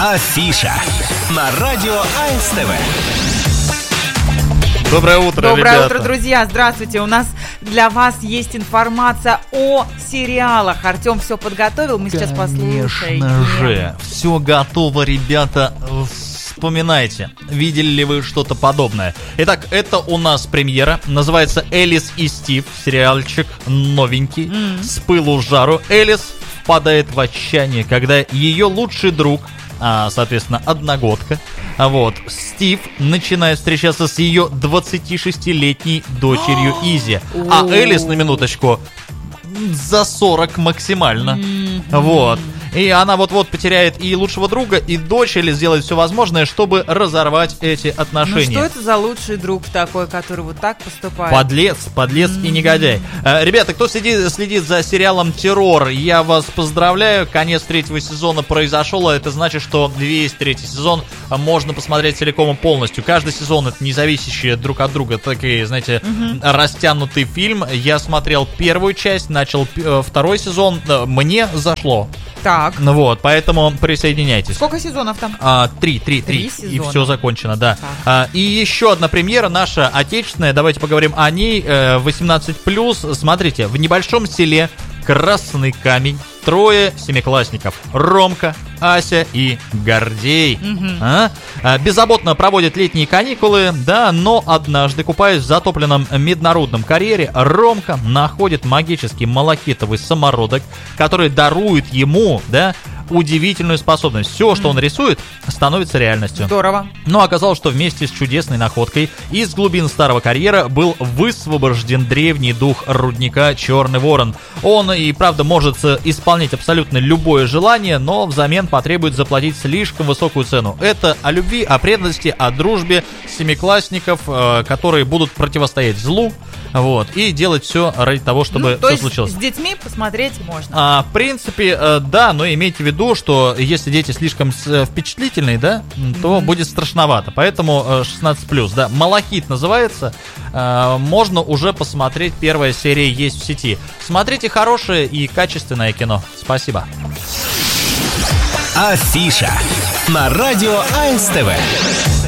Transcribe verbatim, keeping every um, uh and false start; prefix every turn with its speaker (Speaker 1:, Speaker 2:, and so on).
Speaker 1: Афиша на радио АСТВ.
Speaker 2: Доброе утро,
Speaker 3: Доброе
Speaker 2: ребята.
Speaker 3: утро, друзья. Здравствуйте. У нас для вас есть информация о сериалах. Артем все подготовил. Мы сейчас послушаем.
Speaker 2: Конечно же. Все готово, ребята. Вспоминайте, видели ли вы что-то подобное. Итак, это у нас премьера. Называется «Элис и Стив». Сериальчик новенький. Mm. С пылу с жару. Элис впадает в отчаяние, когда ее лучший друг, а, соответственно, одногодка, вот, Стив начинает встречаться с ее двадцатишестилетней дочерью Изи. А Элис, на минуточку, за сорок максимально. Mm-hmm. Вот. И она вот-вот потеряет и лучшего друга, и дочь, или сделает все возможное, чтобы разорвать эти отношения.
Speaker 3: Ну что это за лучший друг такой, который вот так поступает?
Speaker 2: Подлец, подлец mm-hmm. и негодяй. А, ребята, кто следит, следит за сериалом «Террор», я вас поздравляю. Конец третьего сезона произошел, а это значит, что весь третий сезон можно посмотреть целиком и полностью. Каждый сезон — это независящие друг от друга такие, знаете, mm-hmm. растянутый фильм. Я смотрел первую часть, начал второй сезон, мне зашло.
Speaker 3: Так.
Speaker 2: Ну вот, поэтому присоединяйтесь.
Speaker 3: Сколько сезонов там?
Speaker 2: А, три, три, три. И все закончено, да. А, и еще одна премьера, наша отечественная. Давайте поговорим о ней. восемнадцать плюс. Смотрите, в небольшом селе Красный Камень трое семиклассников: Ромка, Ася и Гордей. Mm-hmm. а? А, беззаботно проводят летние каникулы, да, но однажды, купаясь в затопленном меднорудном карьере, Ромка находит магический малахитовый самородок, который дарует ему, да, удивительную способность. Все, что он рисует, становится реальностью.
Speaker 3: Здорово.
Speaker 2: Но оказалось, что вместе с чудесной находкой из глубин старого карьера был высвобожден древний дух рудника Черный Ворон. Он и правда может исполнять абсолютно любое желание, но взамен потребует заплатить слишком высокую цену. Это о любви, о преданности, о дружбе семиклассников, которые будут противостоять злу, вот, и делать все ради того, чтобы
Speaker 3: ну,
Speaker 2: все
Speaker 3: есть
Speaker 2: случилось.
Speaker 3: С детьми посмотреть можно.
Speaker 2: А, в принципе, да, но имейте в виду, что если дети слишком впечатлительные, да, то mm-hmm. будет страшновато. Поэтому шестнадцать плюс, да. «Малахит» называется. Можно уже посмотреть. Первая серия есть в сети. Смотрите хорошее и качественное кино. Спасибо.
Speaker 1: Афиша на радио АСТВ.